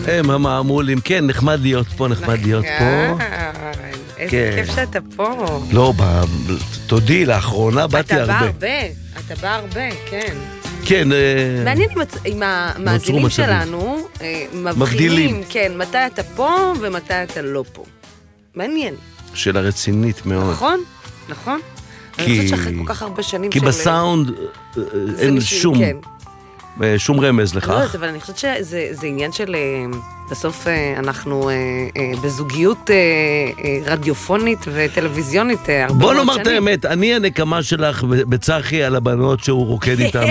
הם המעמולים, כן, נחמד להיות פה, איזה כיף שאתה פה. לא, תודי, לאחרונה באתי הרבה. אתה בא הרבה, כן. כן. מעניין אם המאזינים שלנו מבחינים, כן, מתי אתה פה ומתי אתה לא פה. מעניין. שאלה רצינית מאוד. נכון. אני חושבת שאחרי כל כך הרבה שנים כי בסאונד אין שום רמז לכך. לא, אבל אני חושבת שזה עניין של, בסוף אנחנו בזוגיות רדיופונית וטלוויזיונית הרבה מאוד שנים. בוא נאמר את האמת, אני הנקמה שלך בצחי על הבנות שהוא רוקד איתם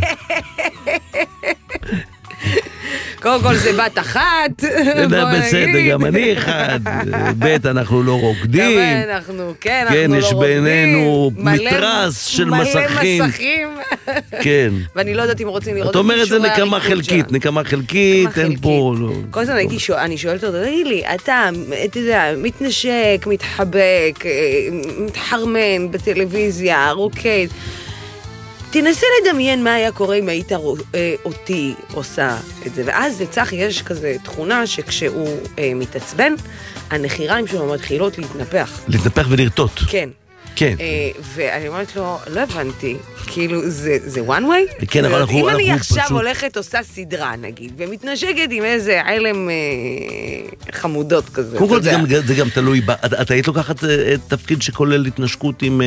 קודם כל זה בת אחת. בסדר, גם אני אחד. בית, אנחנו לא רוקדים. כן, יש בינינו מתרס של מסכים. כן. ואני לא יודעת אם רוצים לראות את אומרת זה נקמה חלקית, אין פה. כל הזמן אני שואלת אותו, תגיד לי, אתה יודע, מתנשק, מתחבק, מתחרמן בטלוויזיה, רוקד. תנסה לדמיין מה היה קורה אם היית אותי עושה את זה. ואז לצח יש כזה תכונה שכשהוא מתעצבן, הנחיריים שלו מתחילות להתנפח. להתנפח ולרטוט. כן. כן. ואני אומרת לו, לא הבנתי, כאילו זה one way? כן, אבל אנחנו אם אני עכשיו הולכת עושה סדרה, נגיד, ומתנשקת עם איזה עלם חמודות כזה. קודם כל זה גם תלוי, את היית לוקחת תפקיד שכולל התנשקות עם...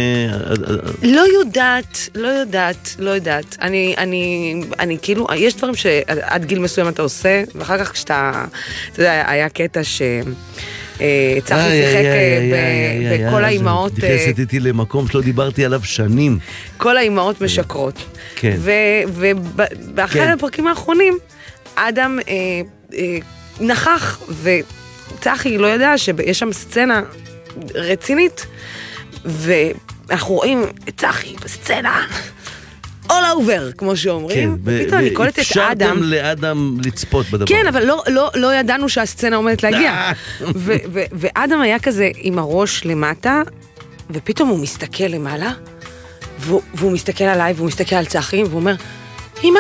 לא יודעת. אני כאילו, יש דברים שעד גיל מסוים אתה עושה, ואחר כך כשאתה, אתה יודע, היה קטע צחי שיחק בכל האימהות. נכנסת איתי למקום שלא דיברתי עליו שנים. כל האימהות משקרות. כן. ובאחד הפרקים האחרונים, אדם נכח, וצחי לא ידע שיש שם סצנה רצינית, ואנחנו רואים את צחי בסצנה, all over, כמו שאומרים, ופתאום אני קולטת את אדם. אפשרתם לאדם לצפות בדבר. כן, אבל לא ידענו שהסצנה עומדת להגיע. ואדם היה כזה עם הראש למטה, ופתאום הוא מסתכל למעלה, והוא מסתכל עליי, והוא מסתכל על צחי, והוא אומר, אמא,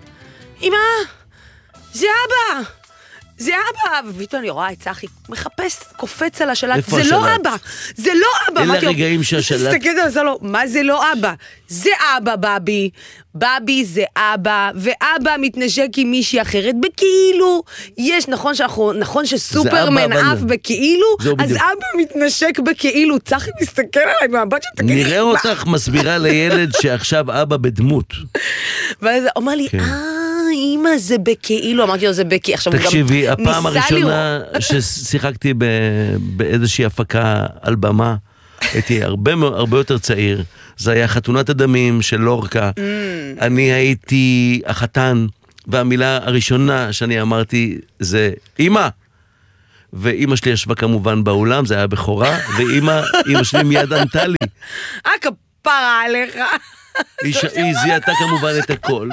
זה אבא! זה אבא! ופתאום אני רואה את צחי מחפש, קופץ על השלט, זה לא אבא! זה לא אבא! אלה הרגעים שהשלט... תסתכל על זה, מה זה לא אבא? זה אבא, בבי. בבי זה אבא, ואבא מתנשק עם מישהי אחרת בכאילו. יש, נכון שסופרמן אף בכאילו, אז אבא מתנשק בכאילו. צחי מסתכל עליי מהבת שתגיד לי... נראה אותך מסבירה לילד שעכשיו אבא בדמות. ואז הוא אמר לי, אמא זה בכאילו, אמרתי לו זה בכאילו. תקשיבי, הפעם הראשונה ששיחקתי באיזושהי הפקה על במה, הייתי הרבה יותר צעיר, זה היה חתונת הדמים של לורקה, אני הייתי החתן, והמילה הראשונה שאני אמרתי זה אמא, ואמא שלי ישבה כמובן באולם, זה היה בכורה, ואמא שלי מיד ענתה לי. כפרה עליך. היא זיהתה כמובן את הכל.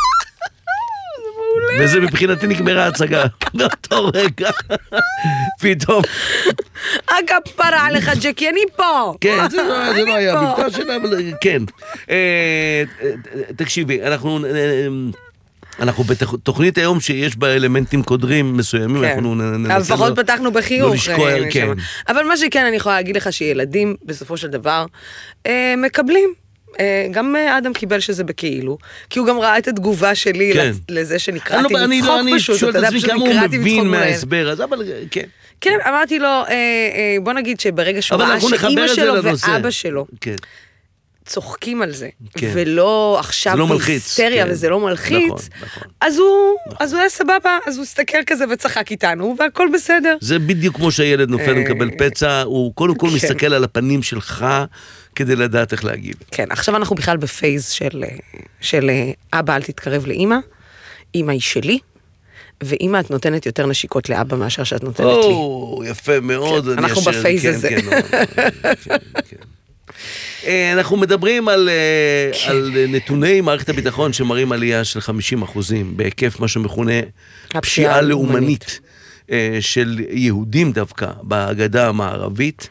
וזה מבחינתי נגמרה ההצגה, באותו רגע, פתאום. הכפרה עליך ג'קי, אני פה. כן, זה לא היה, בקטע שלה, אבל כן. תקשיבי, אנחנו בתוכנית היום שיש בה אלמנטים קודרים מסוימים, אנחנו ננסה... לפחות פתחנו בחיוך. לא לשקוע, כן. אבל מה שכן, אני יכולה להגיד לך שילדים, בסופו של דבר, מקבלים. גם אדם קיבל שזה בכאילו, כי הוא גם ראה את התגובה שלי לזה שנקראתי מצחוק פשוט. אני שואל את עצמי כמה הוא מבין מההסבר הזה, אבל כן. כן, אמרתי לו, בוא נגיד שברגע שהוא ראה שאמא שלו ואבא שלו צוחקים על זה, ולא עכשיו בהיסטריה וזה לא מלחיץ, אז הוא היה סבבה, אז הוא הסתכל כזה וצחק איתנו, והכל בסדר. זה בדיוק כמו שהילד נופל ומקבל פצע, הוא קודם כל מסתכל על הפנים שלך, כדי לדעת איך להגיב. כן, עכשיו אנחנו בכלל בפייז של אבא אל תתקרב לאמא, אמא היא שלי, ואמא את נותנת יותר נשיקות לאבא מאשר שאת נותנת לי. יפה מאוד. אנחנו בפייז הזה. אנחנו מדברים על נתוני מערכת הביטחון שמראים עלייה של 50% בהיקף מה שמכונה פשיעה לאומנית של יהודים דווקא בגדה המערבית.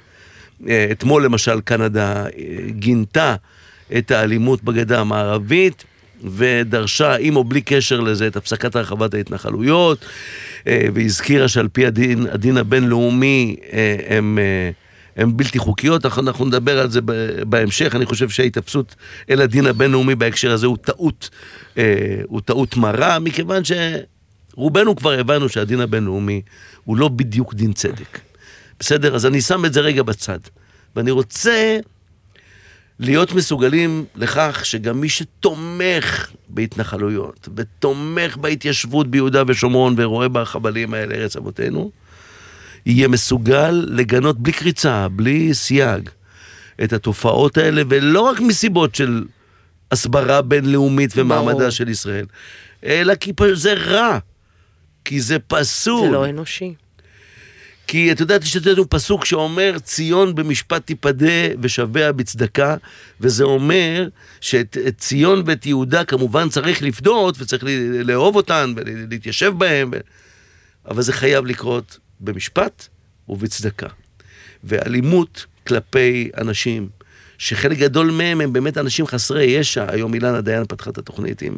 אתמול למשל קנדה גינתה את האלימות בגדה המערבית, ודרשה, עם או בלי קשר לזה, את הפסקת הרחבת ההתנחלויות, והזכירה שעל פי הדין הבינלאומי הם בלתי חוקיות. אנחנו נדבר על זה בהמשך. אני חושב שההתאפסות אל הדין הבינלאומי בהקשר הזה הוא טעות מרה, מכיוון שרובנו כבר הבנו שהדין הבינלאומי הוא לא בדיוק דין צדק. בסדר? אז אני שם את זה רגע בצד. ואני רוצה להיות מסוגלים לכך שגם מי שתומך בהתנחלויות, ותומך בהתיישבות ביהודה ושומרון, ורואה בחבלים האלה ארץ אבותינו, יהיה מסוגל לגנות בלי קריצה, בלי סייג, את התופעות האלה, ולא רק מסיבות של הסברה בינלאומית ומעמדה של ישראל, אלא כי זה רע, כי זה פסול. זה לא אנושי. כי את יודעת, יש לנו פסוק שאומר, ציון במשפט תיפדה ושביה בצדקה, וזה אומר שאת ציון ואת יהודה כמובן צריך לפדות, וצריך לאהוב אותן ולהתיישב בהם, אבל זה חייב לקרות במשפט ובצדקה. ואלימות כלפי אנשים, שחלק גדול מהם הם באמת אנשים חסרי ישע. היום אילנה דיין פתחה את התוכנית עם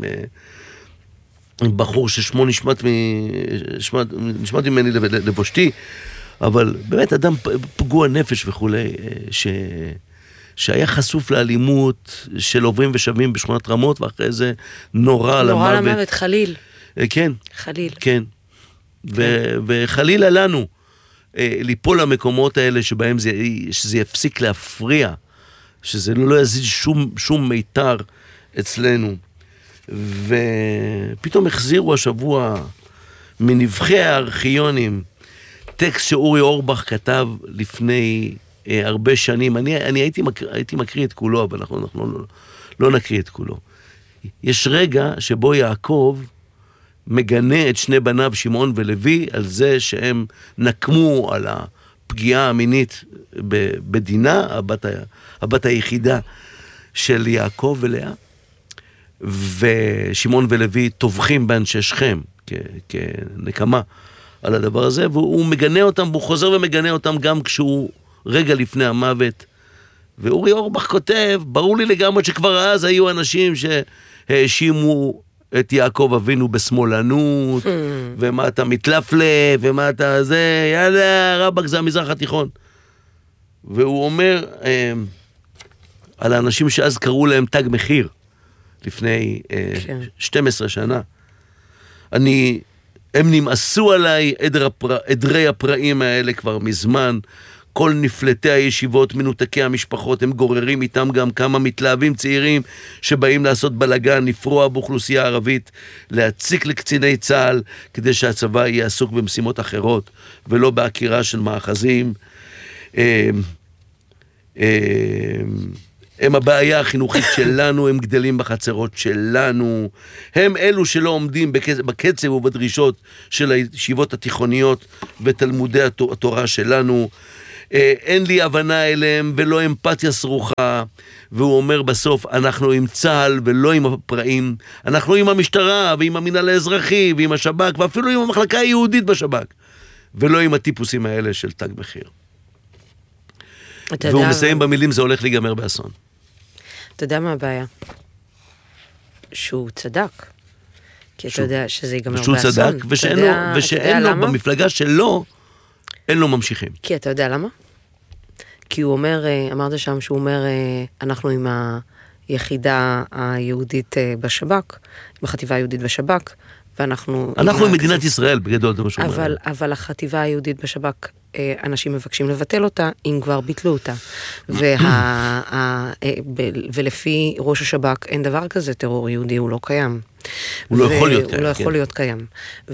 בחור ששמו נשמט ממני לבושתי, אבל באמת אדם פגוע נפש וכו', שהיה חשוף לאלימות של עוברים ושבים בשכונת רמות, ואחרי זה נורא למוות. חליל. כן. חליל. כן. וחלילה לנו ליפול למקומות האלה שבהם שזה יפסיק להפריע, שזה לא יזיז שום מיתר אצלנו. ופתאום החזירו השבוע מנבחי הארכיונים טקסט שאורי אורבך כתב לפני הרבה שנים. אני הייתי מקריא את כולו, אבל אנחנו לא נקריא את כולו. יש רגע שבו יעקב מגנה את שני בניו שמעון ולוי על זה שהם נקמו על הפגיעה המינית בדינה, הבת היחידה של יעקב ולאה, ושמעון ולוי טובחים באנשי שכם כנקמה על הדבר הזה, והוא מגנה אותם, והוא חוזר ומגנה אותם גם כשהוא רגע לפני המוות. ואורי אורבך כותב, ברור לי לגמרי שכבר אז היו אנשים שהאשימו את יעקב אבינו בשמאלנות, ומה אתה מתלפלף, ומה אתה זה, יאללה, רבק, זה המזרח התיכון. והוא אומר על האנשים שאז קראו להם תג מחיר, לפני 12 שנה. הם נמאסו עליי, עדרי הפרעים האלה כבר מזמן, כל נפלטי הישיבות, מנותקי המשפחות, הם גוררים איתם גם כמה מתלהבים צעירים שבאים לעשות בלגן, לפרוע באוכלוסייה הערבית, להציק לקציני צה"ל, כדי שהצבא יהיה עסוק במשימות אחרות, ולא בהכירה של מאחזים. הם הבעיה החינוכית שלנו, הם גדלים בחצרות שלנו, הם אלו שלא עומדים בקצב ובדרישות של הישיבות התיכוניות ותלמודי התורה שלנו. אין לי הבנה אליהם ולא אמפתיה סרוחה, והוא אומר בסוף, אנחנו עם צה"ל ולא עם הפרעים, אנחנו עם המשטרה ועם המינהל האזרחי ועם השב"כ ואפילו עם המחלקה היהודית בשב"כ, ולא עם הטיפוסים האלה של תג מחיר. והוא מסיים במילים, זה הולך להיגמר באסון. אתה יודע מה הבעיה? שהוא צדק. כי אתה יודע שזה ייגמר באסון. שהוא צדק, ושאין לו, במפלגה שלו, אין לו ממשיכים. כי אתה יודע למה? כי הוא אומר, אמרת שם שהוא אומר, אנחנו עם היחידה היהודית בשב"כ, בחטיבה היהודית בשב"כ, ואנחנו... אנחנו עם מדינת ישראל, בגדול, זה מה שהוא אומר. אבל החטיבה היהודית בשב"כ, אנשים מבקשים לבטל אותה, אם כבר ביטלו אותה. ולפי ראש השב"כ, אין דבר כזה, טרור יהודי, הוא לא קיים. הוא לא יכול להיות קיים. הוא לא יכול להיות קיים.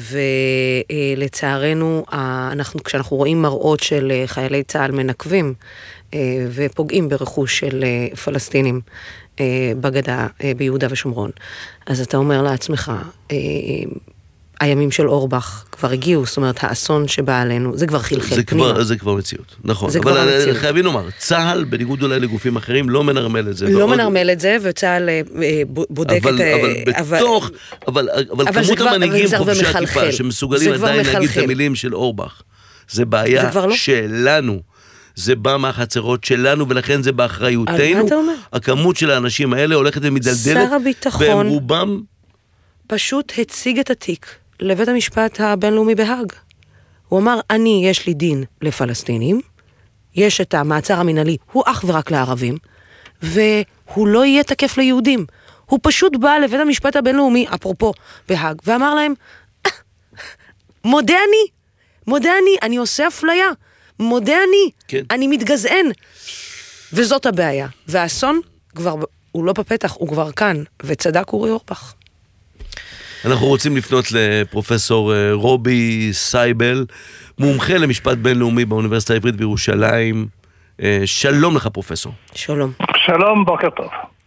ולצערנו, כשאנחנו רואים מראות של חיילי צה"ל מנקבים, ופוגעים ברכוש של פלסטינים בגדה, ביהודה ושומרון, אז אתה אומר לעצמך, הימים של אורבך כבר הגיעו, זאת אומרת, האסון שבא עלינו, זה כבר חלחל פנימה. זה כבר מציאות, נכון. אבל חייבים לומר, צה"ל, בניגוד אולי לגופים אחרים, לא מנרמל את זה. לא מנרמל את זה, וצה"ל בודק את... אבל כמות המנהיגים חובשי הכיפה, שמסוגלים עדיין להגיד את המילים של אורבך, זה בעיה שלנו. זה בא מהחצרות שלנו, ולכן זה באחריותנו. הכמות של האנשים האלה הולכת ומדלדלת, שר הביטחון והם רובם פשוט הציג את התיק לבית המשפט הבינלאומי בהאג. הוא אמר, יש לי דין לפלסטינים, יש את המעצר המנהלי, הוא אך ורק לערבים, והוא לא יהיה תקף ליהודים. הוא פשוט בא לבית המשפט הבינלאומי, אפרופו, בהאג, ואמר להם, מודה אני עושה אפליה, מודה אני מתגזען. וזאת הבעיה. והאסון כבר, הוא לא בפתח, הוא כבר כאן, וצדק אורי אורבך. אנחנו רוצים לפנות לפרופסור רובי סייבל, מומחה למשפט בינלאומי באוניברסיטה העברית בירושלים. שלום לך פרופסור. שלום. שלום, בוקר טוב.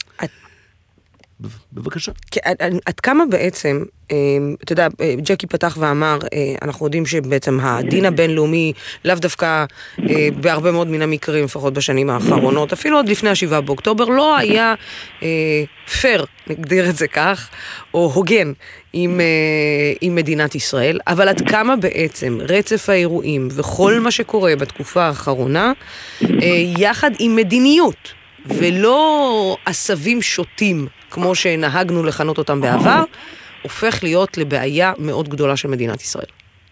בבקשה. עד כמה בעצם, אתה יודע, ג'קי פתח ואמר, אנחנו יודעים שבעצם הדין הבינלאומי, לאו דווקא בהרבה מאוד מן המקרים, לפחות בשנים האחרונות, אפילו עוד לפני 7 באוקטובר, לא היה פייר, נגדיר את זה כך, או הוגן עם מדינת ישראל, אבל עד כמה בעצם רצף האירועים וכל מה שקורה בתקופה האחרונה, יחד עם מדיניות, ולא עשבים שוטים, כמו שנהגנו לכנות אותם בעבר, הופך להיות לבעיה מאוד גדולה של מדינת ישראל.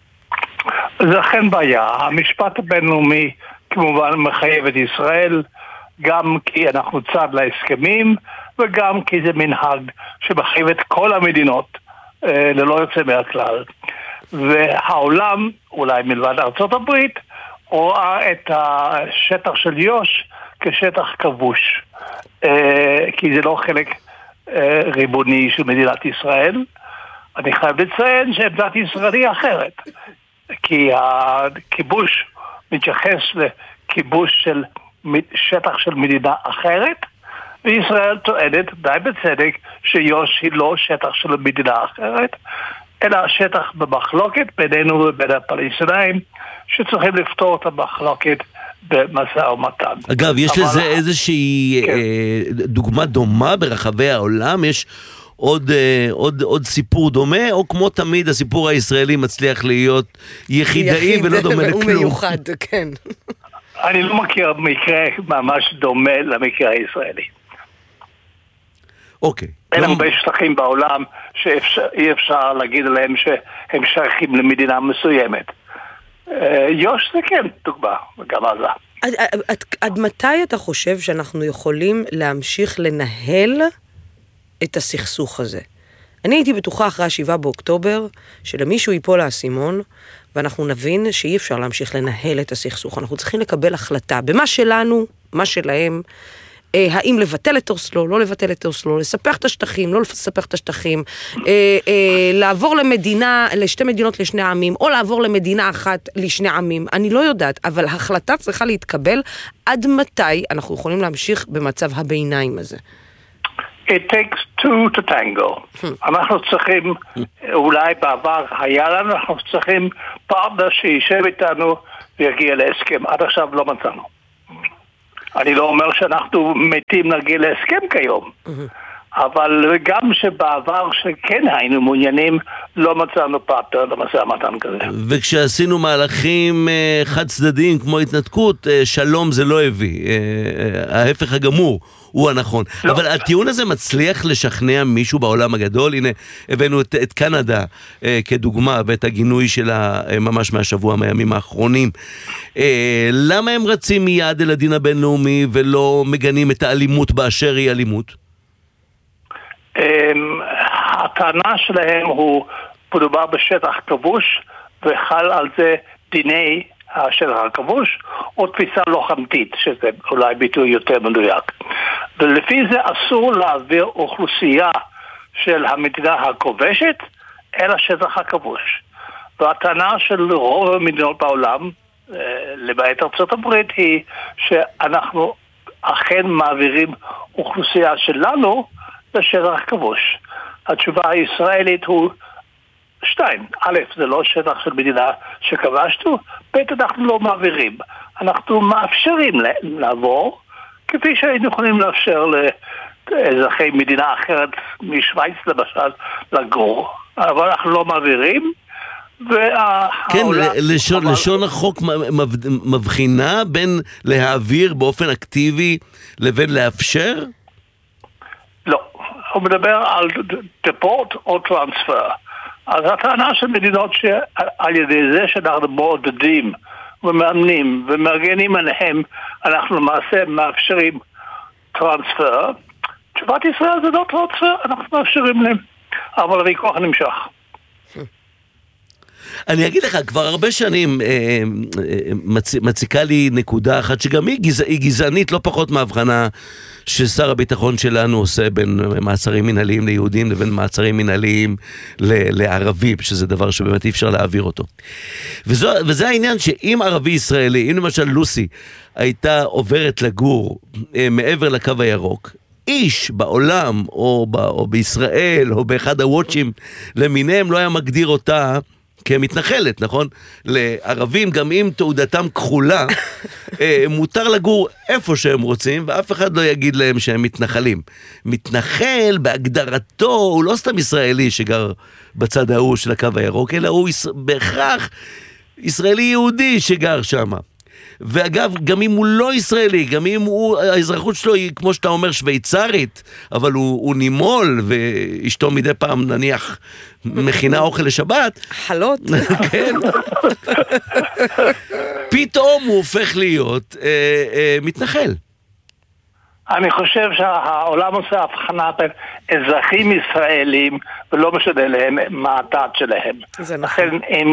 זה אכן בעיה. המשפט הבינלאומי כמובן מחייב את ישראל, גם כי אנחנו צד להסכמים, וגם כי זה מנהג שמחייב את כל המדינות, ללא יוצא מהכלל. והעולם, אולי מלבד ארצות הברית, רואה את השטח של יו"ש כשטח כבוש. כי זה לא חלק ריבוני של מדינת ישראל. אני חייב לציין שעמדת ישראל היא אחרת. כי הכיבוש מתייחס לכיבוש של שטח של מדינה אחרת, וישראל טוענת די בצדק שיו"ש היא לא שטח של מדינה אחרת, אלא שטח במחלוקת בינינו ובין הפלסטינים, שצריכים לפתור את המחלוקת במשא ומתן. אגב, יש לזה איזושהי דוגמה דומה ברחבי העולם? יש עוד סיפור דומה, או כמו תמיד הסיפור הישראלי מצליח להיות יחידאי ולא דומה לכלום? הוא מיוחד, כן. אני לא מכיר מקרה ממש דומה למקרה הישראלי. אוקיי. אין הרבה שטחים בעולם שאי אפשר להגיד עליהם שהם שייכים למדינה מסוימת. יו"ש זה כן דוגמה, וגם עזה. עד מתי אתה חושב שאנחנו יכולים להמשיך לנהל את הסכסוך הזה? אני הייתי בטוחה אחרי 7 באוקטובר שלמישהו ייפול האסימון, ואנחנו נבין שאי אפשר להמשיך לנהל את הסכסוך. אנחנו צריכים לקבל החלטה במה שלנו, מה שלהם, האם לבטל את אוסלו, לא לבטל את אוסלו, לספח את השטחים, לא לספח את השטחים, לעבור לשתי מדינות לשני עמים, או לעבור למדינה אחת לשני עמים, אני לא יודעת, אבל החלטה צריכה להתקבל עד מתי אנחנו יכולים להמשיך במצב הביניים הזה. It takes two to tango. אנחנו צריכים, אולי בעבר היה לנו, אנחנו צריכים פרטנר שישב איתנו ויגיע להסכם. עד עכשיו לא מצאנו. אני לא אומר שאנחנו מתים להגיע להסכם כיום, אבל גם שבעבר שכן היינו מעוניינים, לא מצאנו פרטנר למשא ומתן כזה. וכשעשינו מהלכים חד צדדיים כמו התנתקות, שלום זה לא הביא. ההפך הגמור הוא הנכון. לא. אבל הטיעון הזה מצליח לשכנע מישהו בעולם הגדול? הנה, הבאנו את קנדה כדוגמה, ואת הגינוי שלה ממש מהשבוע, מהימים האחרונים. למה הם רצים מיד אל הדין הבינלאומי ולא מגנים את האלימות באשר היא אלימות? הטענה שלהם הוא מדובר בשטח כבוש, וחל על זה דיני השטח הכבוש, או תפיסה לוחמתית, שזה אולי ביטוי יותר מדויק. ולפי זה אסור להעביר אוכלוסייה של המדינה הכובשת אל השטח הכבוש. והטענה של רוב המדינות בעולם, למעט ארצות הברית, היא שאנחנו אכן מעבירים אוכלוסייה שלנו לשטח כבוש. התשובה הישראלית הוא 2. א', זה לא שטח של מדינה שכבשנו, ב', אנחנו לא מעבירים. אנחנו מאפשרים לעבור, כפי שהיינו יכולים לאפשר לאזרחי מדינה אחרת, משוויץ למשל, לגור. אבל אנחנו לא מעבירים, כן, לשון החוק מבחינה בין להעביר באופן אקטיבי לבין לאפשר? לא, הוא מדבר על דפורט או טרנספר. אז הטענה של מדינות שעל ידי זה שאנחנו מעודדים ומאמנים ומארגנים עליהם, אנחנו למעשה מאפשרים טרנספר. תשובת ישראל זה לא טרנספר, אנחנו מאפשרים להם, אבל הוויכוח נמשך. אני אגיד לך, כבר הרבה שנים מציקה לי נקודה אחת שגם היא גזענית לא פחות מהבחנה ששר הביטחון שלנו עושה בין מעצרים מנהליים ליהודים לבין מעצרים מנהליים לערבים, שזה דבר שבאמת אי אפשר להעביר אותו. וזה העניין שאם ערבי ישראלי, אם למשל לוסי הייתה עוברת לגור מעבר לקו הירוק, איש בעולם או בישראל או באחד הוואטשים למיניהם לא היה מגדיר אותה כמתנחלת, נכון? לערבים, גם אם תעודתם כחולה, מותר לגור איפה שהם רוצים, ואף אחד לא יגיד להם שהם מתנחלים. מתנחל בהגדרתו, הוא לא סתם ישראלי שגר בצד ההוא של הקו הירוק, אלא הוא בהכרח ישראלי יהודי שגר שם. ואגב, גם אם הוא לא ישראלי, גם אם האזרחות שלו היא, כמו שאתה אומר, שוויצרית, אבל הוא נימול, ואשתו מדי פעם נניח מכינה אוכל לשבת. חלות. כן. פתאום הוא הופך להיות מתנחל. אני חושב שהעולם עושה הבחנה בין אזרחים ישראלים, ולא משנה להם מה הדת שלהם. זה נכון.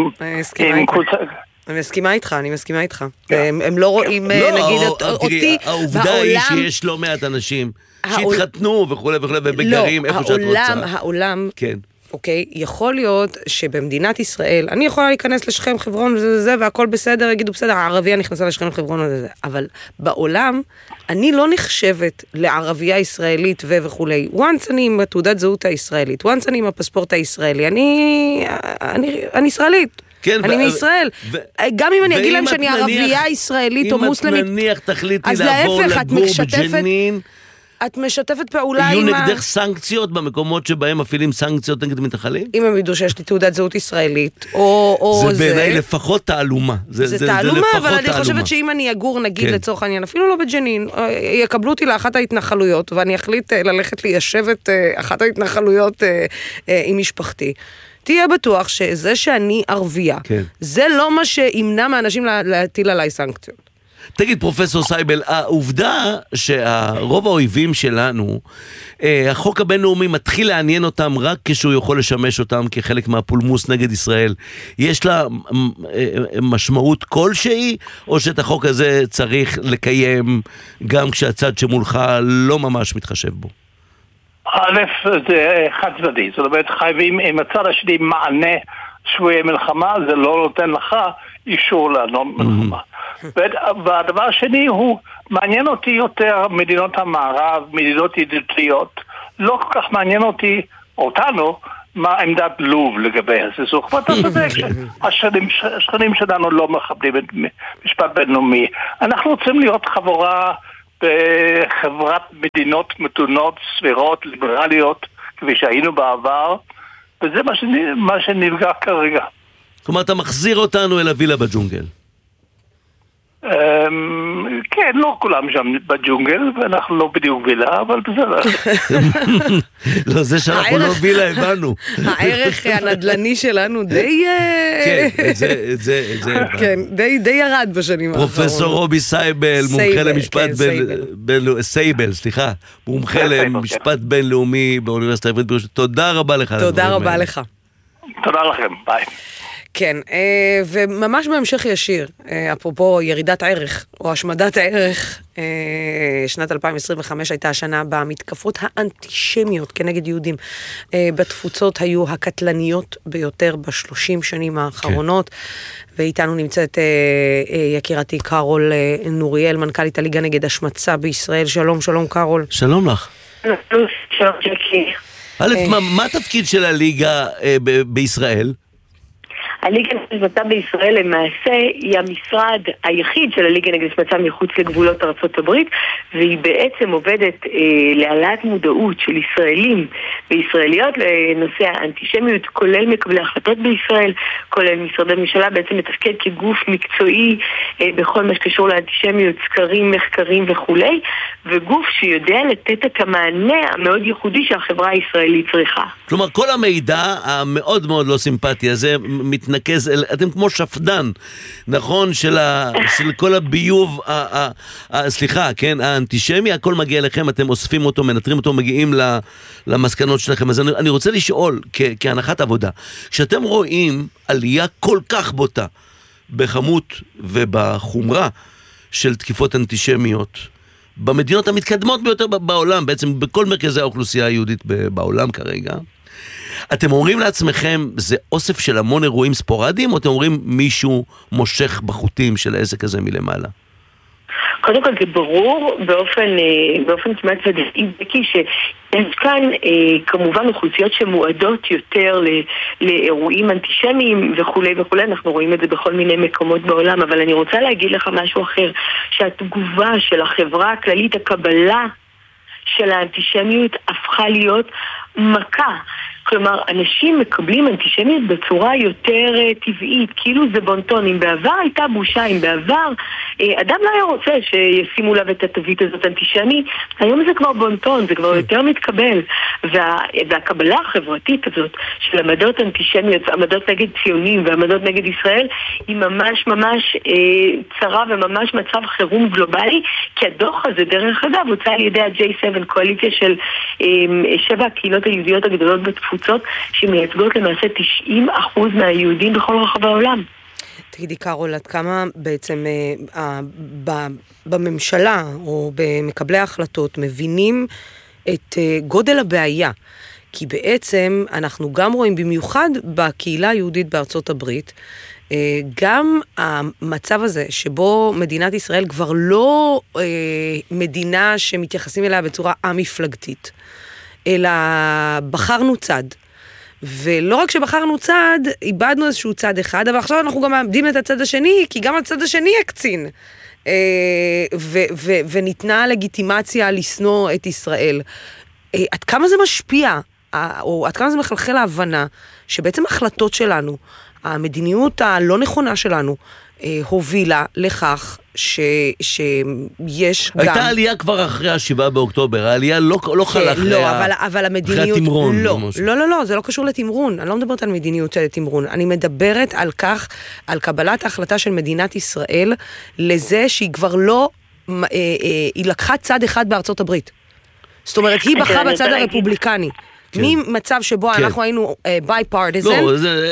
אני מסכימה איתך. הם לא רואים, נגיד, אותי בעולם... העובדה היא שיש לא מעט אנשים שהתחתנו וכו' וכו' ובגרים איפה שאת רוצה. העולם, אוקיי, יכול להיות שבמדינת ישראל, אני יכולה להיכנס לשכם חברון וזה, והכל בסדר, יגידו בסדר, הערבייה נכנסה לשכם חברון וזה, אבל בעולם, אני לא נחשבת לערבייה ישראלית וכולי. once אני עם תעודת זהות הישראלית, once אני עם הפספורט הישראלי, אני ישראלית. אני מישראל. גם אם אני אגיד להם שאני ערבייה ישראלית או מוסלמית, אם את נניח תחליטי לעבור לגור בג'נין, את משתפת פעולה עם... יהיו נגדך סנקציות במקומות שבהם מפעילים סנקציות נגד מתנחלים? אם הם ידעו שיש לי תעודת זהות ישראלית, או זה בעיניי לפחות תעלומה. זה תעלומה, אבל אני חושבת שאם אני אגור, נגיד לצורך העניין, אפילו לא בג'נין, יקבלו אותי לאחת ההתנחלויות, ואני אחליט ללכת ליישב את אחת ההתנחלויות עם משפחתי. תהיה בטוח שזה שאני ערבייה, זה לא מה שימנע מאנשים להטיל עליי סנקציות. תגיד, פרופסור סייבל, העובדה שהרוב האויבים שלנו, החוק הבינלאומי מתחיל לעניין אותם רק כשהוא יכול לשמש אותם כחלק מהפולמוס נגד ישראל, יש לה משמעות כלשהי, או שאת החוק הזה צריך לקיים גם כשהצד שמולך לא ממש מתחשב בו? א', זה חד צדדי, זאת אומרת חייבים עם הצד השני מענה שבויי מלחמה, זה לא נותן לך אישור לענות מלחמה. והדבר השני הוא, מעניין אותי יותר מדינות המערב, מדינות ידידותיות, לא כל כך מעניין אותנו, מה עמדת לוב לגבי הסכסוך. ואתה צודק שהשכנים שלנו לא מכבדים את משפט בינלאומי. אנחנו רוצים להיות חבורה בחברת מדינות מתונות, סבירות, ליברליות, כפי שהיינו בעבר, וזה מה שנפגע כרגע. כלומר, אתה מחזיר אותנו אל הווילה בג'ונגל. כן, לא כולם שם בג'ונגל, ואנחנו לא בדיוק וילה, אבל בסדר. לא, זה שאנחנו לא וילה, הבנו. הערך הנדלני שלנו די... כן, כן, די ירד בשנים האחרונות. פרופסור רובי סייבל, מומחה למשפט סייבל, סליחה, מומחה למשפט בינלאומי באוניברסיטה העברית בירושלים. תודה רבה לך. תודה רבה לך. תודה לכם, ביי. כן, וממש בהמשך ישיר, אפרופו ירידת ערך או השמדת הערך, שנת 2025 הייתה השנה במתקפות האנטישמיות כנגד יהודים בתפוצות היו הקטלניות ביותר ב30 שנים האחרונות, ואיתנו נמצאת יקירתי קרול נוריאל, מנכ"לית הליגה נגד השמצה בישראל. שלום, שלום קרול. שלום לך. שלום ג'קי. א', מה התפקיד של הליגה בישראל? הליגה נגד השמצה בישראל למעשה היא המשרד היחיד של הליגה נגד השמצה מחוץ לגבולות ארצות הברית, והיא בעצם עובדת להעלאת מודעות של ישראלים וישראליות לנושא האנטישמיות, כולל מקבלי החלטות בישראל, כולל משרדי ממשלה, בעצם מתפקד כגוף מקצועי בכל מה שקשור לאנטישמיות, סקרים, מחקרים וכולי, וגוף שיודע לתת את המענה המאוד ייחודי שהחברה הישראלית צריכה. כלומר, כל המידע המאוד מאוד לא סימפטי הזה מתנקז, אתם כמו שפדן, נכון? של כל הביוב, סליחה, כן, האנטישמי, הכל מגיע אליכם, אתם אוספים אותו, מנטרים אותו, מגיעים למסקנות שלכם. אז אני רוצה לשאול, כהנחת עבודה, כשאתם רואים עלייה כל כך בוטה בכמות ובחומרה של תקיפות אנטישמיות, במדינות המתקדמות ביותר בעולם, בעצם בכל מרכזי האוכלוסייה היהודית בעולם כרגע, אתם אומרים לעצמכם, זה אוסף של המון אירועים ספורדיים, או אתם אומרים מישהו מושך בחוטים של העסק הזה מלמעלה? קודם כל זה ברור באופן כמעט ודאי שיש כאן כמובן אוכלוסיות שמועדות יותר לאירועים אנטישמיים וכולי וכולי, אנחנו רואים את זה בכל מיני מקומות בעולם, אבל אני רוצה להגיד לך משהו אחר, שהתגובה של החברה הכללית, הקבלה של האנטישמיות הפכה להיות מכה. כלומר, אנשים מקבלים אנטישמיות בצורה יותר טבעית, כאילו זה בונטון. אם בעבר הייתה בושה, אם בעבר אדם לא היה רוצה שישימו לב את התווית הזאת אנטישמי, היום זה כבר בונטון, זה כבר יותר מתקבל. והקבלה החברתית הזאת של עמדות אנטישמיות, עמדות נגד ציונים ועמדות נגד ישראל, היא ממש ממש צרה וממש מצב חירום גלובלי, כי הדוח הזה, דרך אגב, הוצא על ידי ה-J7, קואליציה של 7 הקהילות היהודיות הגדולות בתפוצות, שמייצגות למעשה 90% מהיהודים בכל רחבי העולם. תגידי קרול, עד כמה בעצם בממשלה או במקבלי ההחלטות מבינים את גודל הבעיה? כי בעצם אנחנו גם רואים במיוחד בקהילה היהודית בארצות הברית, גם המצב הזה שבו מדינת ישראל כבר לא מדינה שמתייחסים אליה בצורה המפלגתית, אלא בחרנו צד. ולא רק שבחרנו צד, איבדנו איזשהו צד אחד, אבל עכשיו אנחנו גם מאבדים את הצד השני, כי גם הצד השני יקצין. וניתנה לגיטימציה לסנוע את ישראל. עד כמה זה משפיע, או עד כמה זה מחלחל להבנה, שבעצם ההחלטות שלנו, המדיניות הלא נכונה שלנו, הובילה לכך שיש גם... הייתה עלייה כבר אחרי 7 באוקטובר, העלייה לא חלה אחרי אבל המדיניות... התמרון. לא, זה לא קשור לתמרון, אני לא מדברת על מדיניות של תמרון, אני מדברת על כך, על קבלת ההחלטה של מדינת ישראל, לזה שהיא כבר לא, היא לקחה צד אחד בארצות הברית. זאת אומרת, היא בחרה בצד הרפובליקני. ממצב שבו אנחנו היינו bipartisan,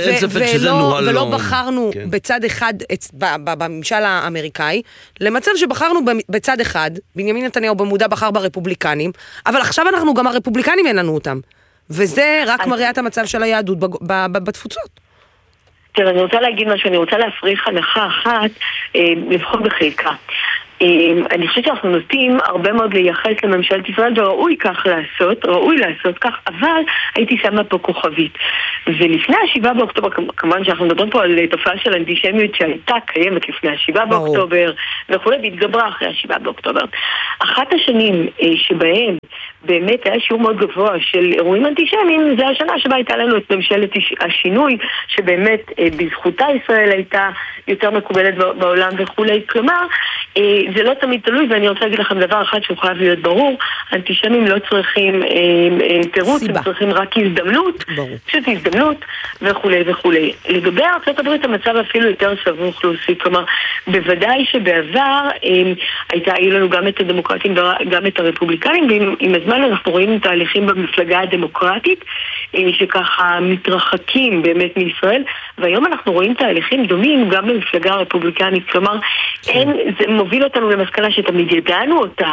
ולא בחרנו בצד אחד בממשל האמריקאי, למצב שבחרנו בצד אחד, בנימין נתניהו במודע בחר ברפובליקנים, אבל עכשיו אנחנו גם הרפובליקנים אין לנו אותם. וזה רק מראה את המצב של היהדות בתפוצות. תראה, אני רוצה להגיד משהו, אני רוצה להפריך הנחה אחת, לבחור בחלקה. אני חושבת שאנחנו נוטים הרבה מאוד לייחס לממשלת ישראל, וראוי לעשות כך, אבל הייתי שמה פה כוכבית. ולפני 7 באוקטובר, כמובן שאנחנו מדברים פה על תופעה של אנטישמיות שהייתה קיימת לפני 7 באוקטובר, וכולי, והתגברה אחרי 7 באוקטובר. אחת השנים שבהם באמת היה שיעור מאוד גבוה של אירועים אנטישמיים, זה השנה שבה הייתה לנו את ממשלת השינוי, שבאמת בזכותה ישראל הייתה יותר מקובלת בעולם וכולי. כלומר, זה לא תמיד תלוי, ואני רוצה להגיד לכם דבר אחד שהוא חייב להיות ברור, אנטישמים לא צריכים תירוץ, הם צריכים רק הזדמנות, פשוט הזדמנות וכולי וכולי. לגבי ארצות הברית המצב אפילו יותר סבוך להוסיף, כלומר, בוודאי שבעבר היו לנו גם את הדמוקרטים וגם את הרפובליקנים, ועם הזמן אנחנו רואים תהליכים במפלגה הדמוקרטית, שככה מתרחקים באמת מישראל, והיום אנחנו רואים תהליכים דומים גם במפלגה הרפובליקנית, כלומר, זה מוביל אותנו למסקנה שתמיד ידענו אותה,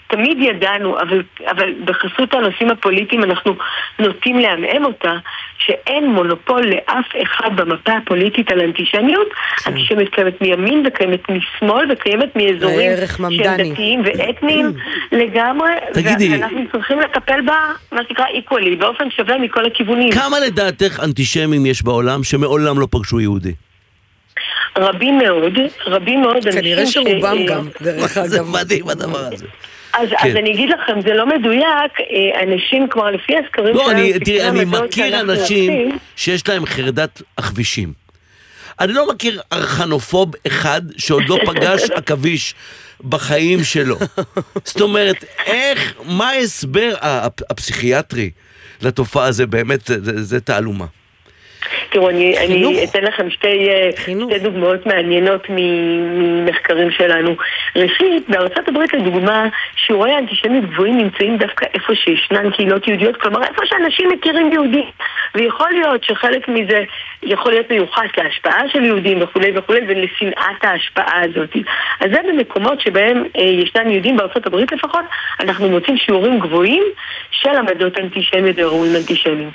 תמיד ידענו, אבל בחסות הנושאים הפוליטיים אנחנו נוטים להמאם אותה, שאין מונופול לאף אחד במפה הפוליטית על אנטישמיות. אנטישמיות קיימת מימין וקיימת משמאל וקיימת מאזורים שהם דתיים ואתניים לגמרי, ואנחנו צריכים לטפל בה, מה שנקרא איקולי, באופן שווה מכל הכיוונים. כמה לדעתך אנטישמים יש בעולם שמעולם לא פגשו יהודי? רבים מאוד אנשים כנראה שרובם גם, דרך אגב. זה מדהים הדבר הזה. אז אני אגיד לכם, זה לא מדויק, אנשים כבר לפי הסקרים תראה, אני מכיר אנשים שיש להם חרדת הכבישים. אני לא מכיר ארכנופוב אחד שעוד לא פגש עכביש בחיים שלו. זאת אומרת, מה ההסבר הפסיכיאטרי לתופעה? זה באמת, זה תעלומה. תראו, אני אתן לכם שתי דוגמאות מעניינות ממחקרים שלנו. ראשית, בארצות הברית לדוגמה, שיעורי האנטישמיות גבוהים נמצאים דווקא איפה שישנן קהילות יהודיות, כלומר איפה שאנשים מכירים יהודים. ויכול להיות שחלק מזה יכול להיות מיוחס להשפעה של יהודים וכולי וכולי, ולשנאת ההשפעה הזאת. אז זה במקומות שבהם ישנן יהודים בארצות הברית לפחות, אנחנו מוצאים שיעורים גבוהים של עמדות אנטישמיות ואירועים אנטישמיים.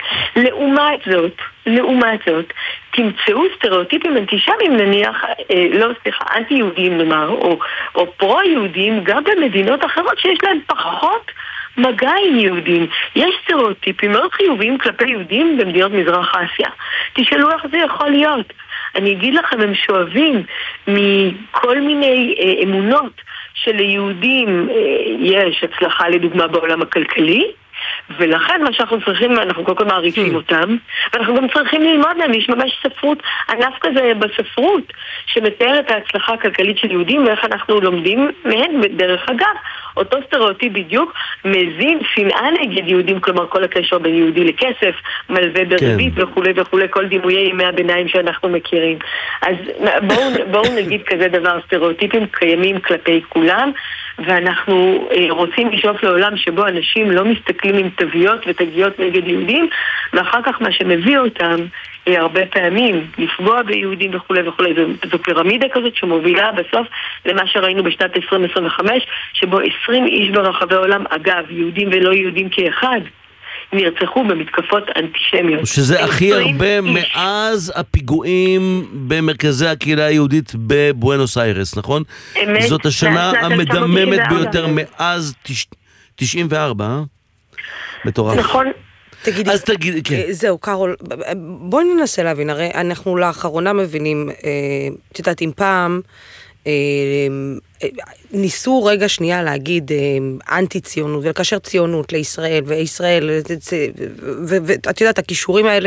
לעומת זאת, תמצאו סטריאוטיפים אנטישמיים נניח, אנטי-יהודים נאמר, או פרו-יהודים, גם במדינות אחרות שיש להם פחות מגע עם יהודים. יש סטריאוטיפים מאוד חיוביים כלפי יהודים במדינות מזרח אסיה. תשאלו איך זה יכול להיות. אני אגיד לכם, הם שואבים מכל מיני אמונות שליהודים יש הצלחה לדוגמה בעולם הכלכלי, ולכן מה שאנחנו צריכים, אנחנו כל כך מעריצים אותם, ואנחנו גם צריכים ללמוד מהם. יש ממש ספרות, ענף כזה בספרות שמתאר את ההצלחה הכלכלית של יהודים ואיך אנחנו לומדים מהם. דרך אגב, אותו סטריאוטיפ בדיוק מזין שנאה נגד יהודים, כלומר כל הקשר בין יהודי לכסף, מלווה בריבית וכולי וכולי, כל דימויי ימי הביניים שאנחנו מכירים. אז בואו נגיד כזה דבר, סטריאוטיפים קיימים כלפי כולם, ואנחנו רוצים לשאוף לעולם שבו אנשים לא מסתכלים עם תוויות ותגיות נגד יהודים, ואחר כך מה שמביא אותם הרבה פעמים לפגוע ביהודים וכולי וכולי. זו פירמידה כזאת שמובילה בסוף למה שראינו בשנת 2025, שבו 20 איש ברחבי העולם, אגב, יהודים ולא יהודים כאחד, נרצחו במתקפות אנטישמיות. שזה הכי הרבה מאז הפיגועים במרכזי הקהילה היהודית בבואנוס איירס, נכון? זאת השנה המדממת ביותר מאז 94, מטורף. נכון. אז תגיד, כן. זהו, קרול, בואי ננסה להבין, הרי אנחנו לאחרונה מבינים, תדעת, אם פעם ניסו רגע שנייה להגיד אנטי ציונות ולקשר ציונות לישראל וישראל, ואת יודעת הכישורים האלה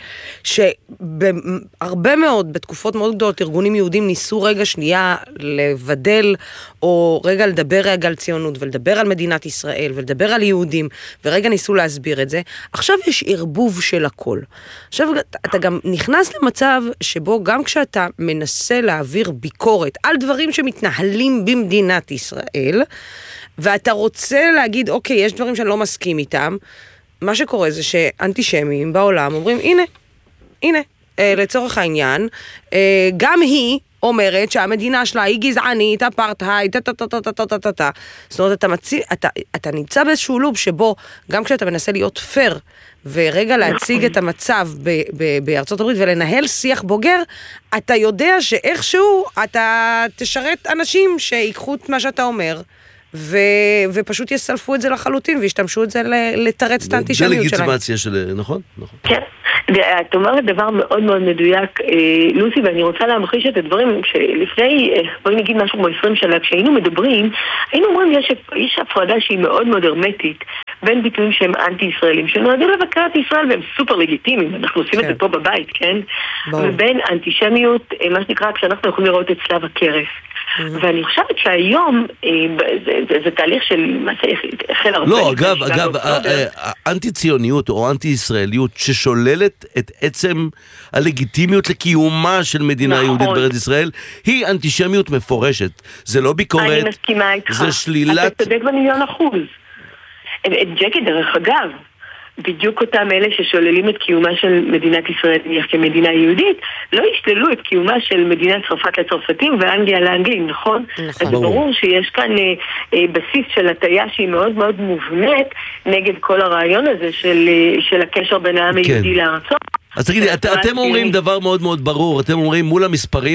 שהרבה מאוד בתקופות מאוד גדולות ארגונים יהודים ניסו רגע שנייה לבדל או רגע לדבר רגע על ציונות ולדבר על מדינת ישראל ולדבר על יהודים ורגע ניסו להסביר את זה. עכשיו יש ערבוב של הכל. עכשיו אתה גם נכנס למצב שבו גם כשאתה מנסה להעביר ביקורת על דברים שמתנהלים במדינת ישראל, ואתה רוצה להגיד, אוקיי, יש דברים שאני לא מסכים איתם, מה שקורה זה שאנטישמים בעולם אומרים, הנה, לצורך העניין, גם היא אומרת שהמדינה שלה היא גזענית, אפרטהייד, זאת אומרת, אתה נמצא באיזשהו לוב שבו, גם כשאתה מנסה להיות פייר, ורגע להציג את המצב בארצות הברית ולנהל שיח בוגר, אתה יודע שאיכשהו אתה תשרת אנשים שיקחו את מה שאתה אומר, ופשוט יסלפו את זה לחלוטין, וישתמשו את זה לתרץ את האנטישמיות שלהם. זה לגיטימציה של, נכון? כן. את אומרת דבר מאוד מאוד מדויק, לוסי, ואני רוצה להמחיש את הדברים, שלפני, בואי נגיד משהו כמו 20 שנה, כשהיינו מדברים, היינו אומרים, יש הפרדה שהיא מאוד מאוד הרמטית, בין ביטויים שהם אנטי-ישראלים, שנועדו לבקר את ישראל, והם סופר לגיטימיים, אנחנו עושים את זה פה בבית, כן? ובין אנטישמיות, מה שנקרא, כשאנחנו יכולים לראות את צלב הקרס. ואני חושבת שהיום זה תהליך של מה שהחל הרבה. לא, אגב, אנטי-ציוניות או אנטי-ישראליות ששוללת את עצם הלגיטימיות לקיומה של מדינה יהודית בארץ ישראל, היא אנטישמיות מפורשת. זה לא ביקורת, אני מסכימה איתך. זה שלילת... אתה צודק ב1,000,000%. ג'קי דרך אגב, בדיוק אותם אלה ששוללים את קיומה של מדינת ישראל כמדינה יהודית, לא ישללו את קיומה של מדינת צרפת לצרפתים ואנגליה לאנגלים, נכון? אז ברור שיש כאן בסיס של הטיה שהיא מאוד מאוד מובנית נגד כל הרעיון הזה של הקשר בין העם היהודי לארצו. אז תגידי, אתם אומרים דבר מאוד מאוד ברור, אתם אומרים מול המספרים